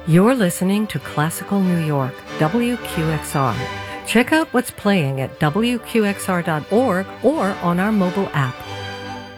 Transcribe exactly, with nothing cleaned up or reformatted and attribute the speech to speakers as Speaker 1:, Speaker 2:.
Speaker 1: You're listening to Classical New York, W Q X R. Check out what's playing at W Q X R dot org or on our mobile app.